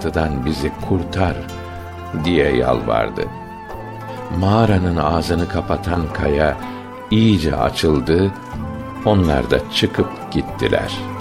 sıkıntıdan bizi kurtar diye yalvardı. Mağaranın ağzını kapatan kaya iyice açıldı, onlar da çıkıp gittiler.